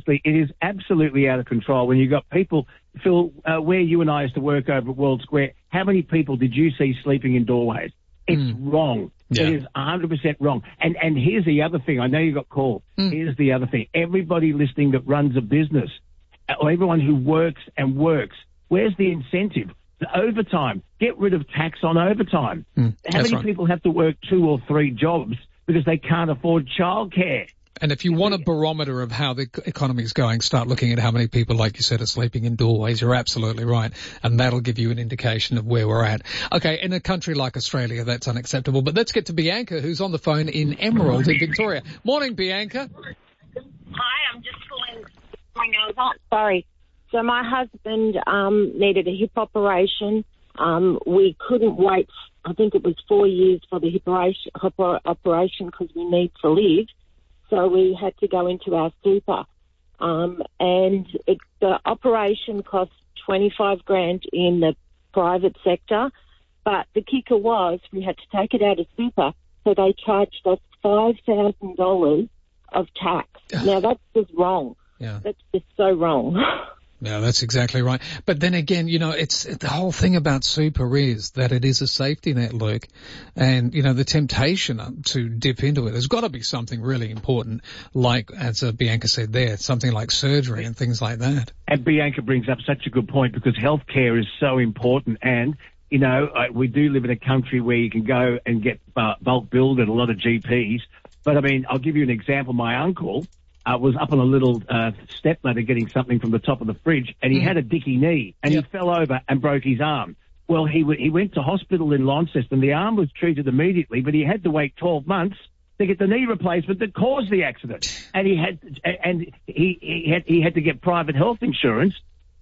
honestly, it is absolutely out of control when you've got people, Phil, where you and I used to work over at World Square, how many people did you see sleeping in doorways? It's wrong. Yeah. It is 100% wrong. And here's the other thing. I know you got called. Here's the other thing. Everybody listening that runs a business, or everyone who works, where's the incentive? The overtime. Get rid of tax on overtime. How many people have to work 2 or 3 jobs because they can't afford childcare? And if you want a barometer of how the economy is going, start looking at how many people, like you said, are sleeping in doorways. You're absolutely right. And that'll give you an indication of where we're at. Okay, in a country like Australia, that's unacceptable. But let's get to Bianca, who's on the phone in Emerald in Victoria. Morning, Bianca. Hi, I'm just calling. Sorry. So my husband needed a hip operation. We couldn't wait, I think it was 4 years for the hip operation because we need to live. So we had to go into our super. The operation cost $25,000 in the private sector. But the kicker was we had to take it out of super. So they charged us $5,000 of tax. Now, that's just wrong. Yeah. That's just so wrong. Yeah, that's exactly right. But then again, it's the whole thing about super is that it is a safety net, Luke. And, the temptation to dip into it, there's got to be something really important, like, as Bianca said there, something like surgery and things like that. And Bianca brings up such a good point because healthcare is so important. And, we do live in a country where you can go and get bulk billed at a lot of GPs. But, I'll give you an example. My uncle was up on a little step ladder getting something from the top of the fridge, and he had a dicky knee, and he fell over and broke his arm. Well, he went to hospital in Launceston, and the arm was treated immediately, but he had to wait 12 months to get the knee replacement that caused the accident, and he had to get private health insurance.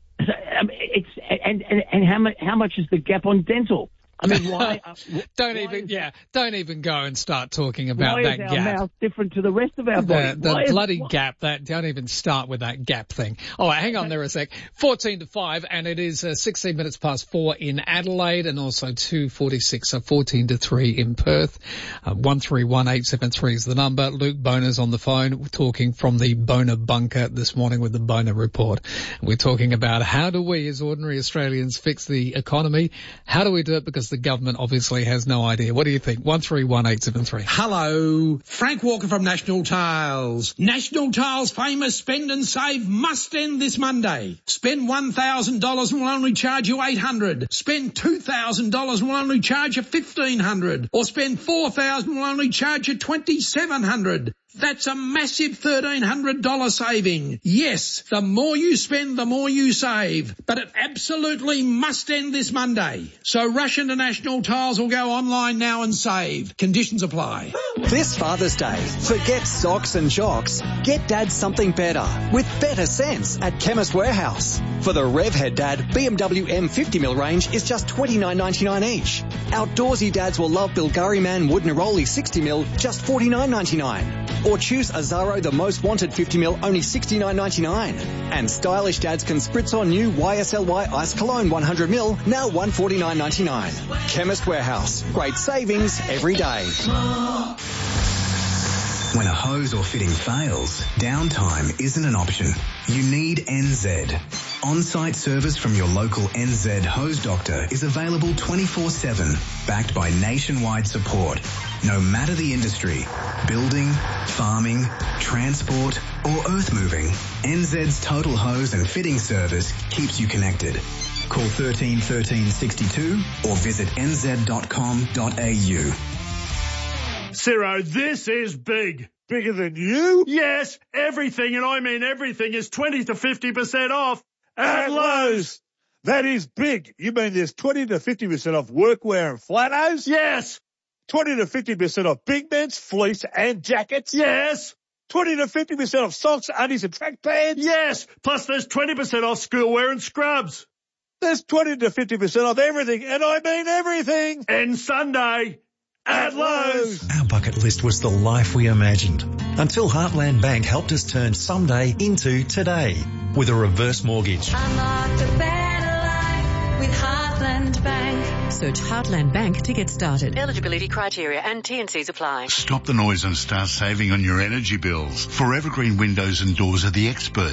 How much is the gap on dental? Why? Don't even go and start talking about that gap. Why is our mouth different to the rest of our body? The bloody gap, don't even start with that gap thing. All right, hang on there a sec. 4:45, and it is 16 minutes past 4 in Adelaide, and also 2:46, so 14:3 in Perth. 131873 is the number. Luke Boner's on the phone. We're talking from the Boner bunker this morning with the Boner Report. We're talking about how do we, as ordinary Australians, fix the economy? How do we do it? Because the government obviously has no idea. What do you think? 131873. Hello, Frank Walker from National Tiles. National Tiles' famous spend and save must end this Monday. Spend $1,000 and we'll only charge you $800. Spend $2,000 and we'll only charge you $1,500. Or spend $4,000 and we'll only charge you $2,700. That's a massive $1,300 saving. Yes, the more you spend, the more you save. But it absolutely must end this Monday. So rush into National Tiles or go online now and save. Conditions apply. This Father's Day, forget socks and jocks. Get Dad something better with better sense at Chemist Warehouse. For the Revhead Dad, BMW M50mm range is just $29.99 each. Outdoorsy dads will love Bilgari Man Wood Neroli 60mm, just $49.99. Or choose Azaro The Most Wanted 50ml, only $69.99. And stylish dads can spritz on new YSLY Ice Cologne 100ml, now $149.99. Chemist Warehouse. Great savings every day. When a hose or fitting fails, downtime isn't an option. You need NZ. On-site service from your local NZ hose doctor is available 24/7, backed by nationwide support. No matter the industry, building, farming, transport or earth moving, NZ's total hose and fitting service keeps you connected. Call 13 13 62 or visit nz.com.au. Ciro, this is big. Bigger than you? Yes, everything, and I mean everything, is 20 to 50% off at Lowe's. That is big. You mean there's 20 to 50% off workwear and flannels? Yes. 20 to 50% off big men's fleece and jackets? Yes. 20 to 50% off socks, undies and track pants? Yes. Plus there's 20% off schoolwear and scrubs. There's 20 to 50% off everything, and I mean everything. And Sunday at Lowe's. Our bucket list was the life we imagined until Heartland Bank helped us turn someday into today with a reverse mortgage. Unlocked a better life with Heartland Bank. Search Heartland Bank to get started. Eligibility criteria and T&Cs apply. Stop the noise and start saving on your energy bills. Forever Green Windows and Doors are the experts.